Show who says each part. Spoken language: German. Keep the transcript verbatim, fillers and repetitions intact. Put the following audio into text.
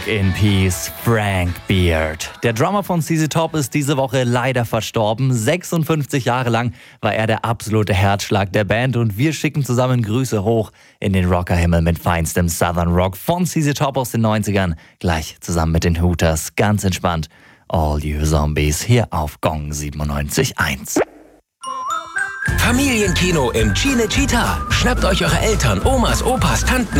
Speaker 1: in peace, Frank Beard. Der Drummer von Z Z Top ist diese Woche leider verstorben. sechsundfünfzig Jahre lang war er der absolute Herzschlag der Band und wir schicken zusammen Grüße hoch in den Rockerhimmel mit feinstem Southern Rock von Z Z Top aus den neunzigern. Gleich zusammen mit den Hooters, ganz entspannt. All You Zombies hier auf Gong siebenundneunzig Komma eins.
Speaker 2: Familienkino im Cinecittà. Schnappt euch eure Eltern, Omas, Opas, Tanten